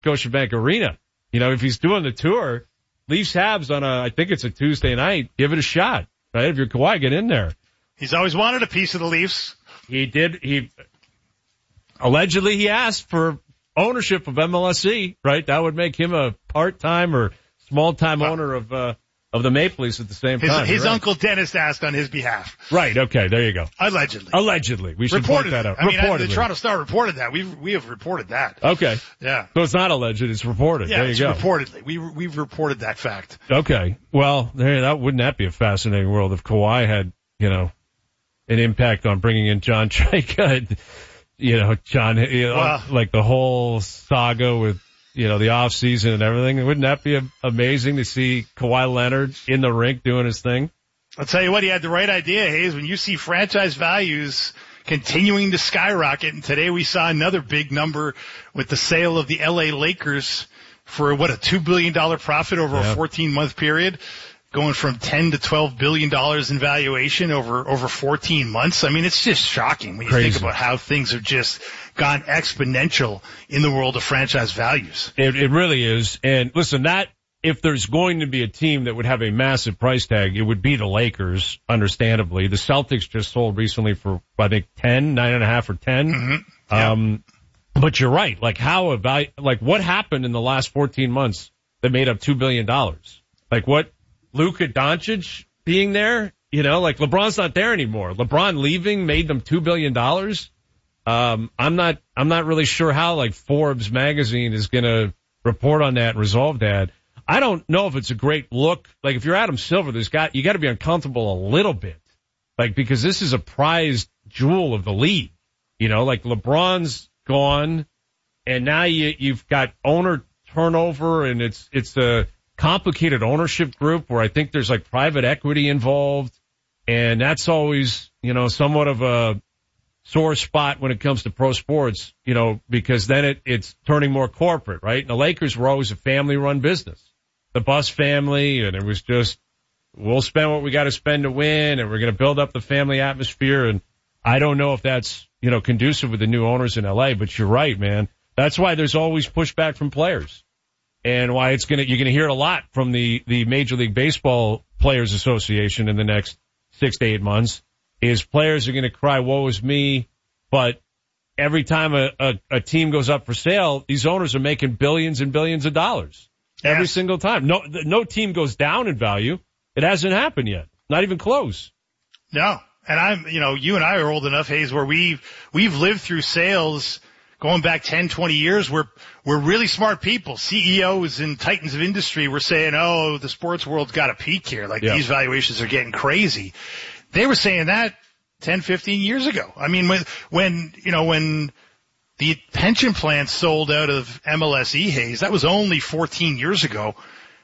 Scotiabank Arena. You know, if he's doing the tour, Leafs Habs on I think it's a Tuesday night, give it a shot, right? If you're Kawhi, get in there. He's always wanted a piece of the Leafs. Allegedly he asked for ownership of MLSE, right? That would make him a part-time or small-time owner of the Maple Leafs at the same time. His Uncle Dennis asked on his behalf. Right, okay, there you go. Allegedly. We should point that out. The Toronto Star reported that. We have reported that. Okay. Yeah. So it's not alleged, it's reported. Yeah, there you go. Reportedly. We've reported that fact. Okay. Well, wouldn't that be a fascinating world if Kawhi had, you know, an impact on bringing in John Chayka, like the whole saga with, you know, the off season and everything. Wouldn't that be amazing to see Kawhi Leonard in the rink doing his thing? I'll tell you what, he had the right idea, Hayes. When you see franchise values continuing to skyrocket, and today we saw another big number with the sale of the LA Lakers for a $2 billion profit over a 14-month period, going from $10 to $12 billion in valuation over 14 months. I mean, it's just shocking when you think about how things have just gone exponential in the world of franchise values. It really is. And listen, if there's going to be a team that would have a massive price tag, it would be the Lakers, understandably. The Celtics just sold recently for, I think, 9.5 or 10. Mm-hmm. But you're right. Like what happened in the last 14 months that made up $2 billion? Like what? Luka Doncic being there, you know, like LeBron's not there anymore. LeBron leaving made them $2 billion. I'm not really sure how like Forbes magazine is going to report on that and resolve that. I don't know if it's a great look. Like if you're Adam Silver, you got to be uncomfortable a little bit. Like because this is a prized jewel of the league. You know, like LeBron's gone and now you've got owner turnover and it's a complicated ownership group where I think there's like private equity involved, and that's always, you know, somewhat of a sore spot when it comes to pro sports, you know, because then it's turning more corporate, right? And the Lakers were always a family-run business, the Buss family, and it was just, we'll spend what we got to spend to win, and we're going to build up the family atmosphere, and I don't know if that's, you know, conducive with the new owners in LA, but you're right, man. That's why there's always pushback from players. And why you're going to hear it a lot from the Major League Baseball Players Association in the next 6 to 8 months is players are going to cry, woe is me. But every time a team goes up for sale, these owners are making billions and billions of dollars every single time. No team goes down in value. It hasn't happened yet. Not even close. No. And you and I are old enough, Hayes, where we've lived through sales going back 10, 20 years, we're really smart people. CEOs and titans of industry were saying, oh, the sports world's got a peak here. Like these valuations are getting crazy. They were saying that 10, 15 years ago. I mean, when the pension plans sold out of MLSE, Hayes, that was only 14 years ago.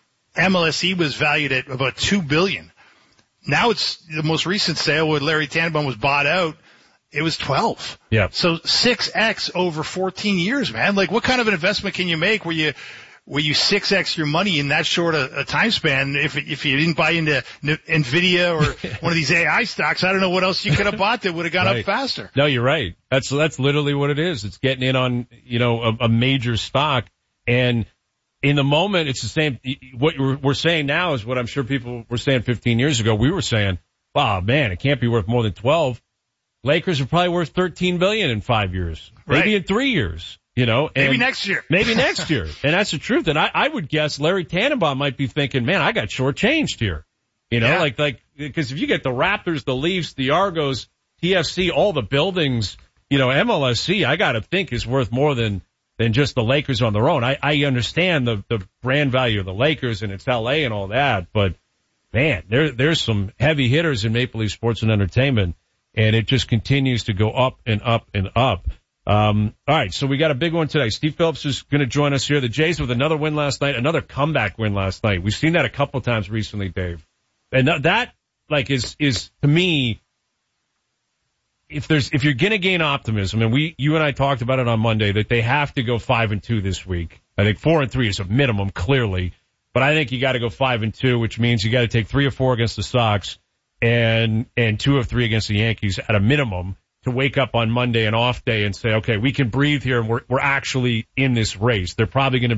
MLSE was valued at about $2 billion. Now it's the most recent sale where Larry Tannenbaum was bought out. It was 12. Yeah. So 6x over 14 years, man. Like what kind of an investment can you make where you 6x your money in that short a time span? If you didn't buy into Nvidia or one of these AI stocks, I don't know what else you could have bought that would have gone up faster. No, you're right. That's literally what it is. It's getting in on, you know, a major stock. And in the moment, it's the same. What we're saying now is what I'm sure people were saying 15 years ago. We were saying, wow, man, it can't be worth more than 12. Lakers are probably worth $13 billion in 5 years, maybe in 3 years, you know. And maybe next year. And that's the truth. And I would guess Larry Tannenbaum might be thinking, man, I got shortchanged here. You know, like, because if you get the Raptors, the Leafs, the Argos, TFC, all the buildings, you know, MLSE, I got to think is worth more than just the Lakers on their own. I understand the brand value of the Lakers and it's LA and all that, but man, there's some heavy hitters in Maple Leaf Sports and Entertainment. And it just continues to go up and up and up. All right, so we got a big one today. Steve Phillips is going to join us here. The Jays with another win last night, another comeback win last night. We've seen that a couple times recently, Dave. And that like is to me, if you're going to gain optimism, and you and I talked about it on Monday that they have to go 5-2 this week. I think 4-3 is a minimum, clearly, but I think you got to go 5-2, which means you got to take 3 or 4 against the Sox. And 2 of 3 against the Yankees at a minimum to wake up on Monday, an off day, and say, okay, we can breathe here and we're actually in this race. They're probably going to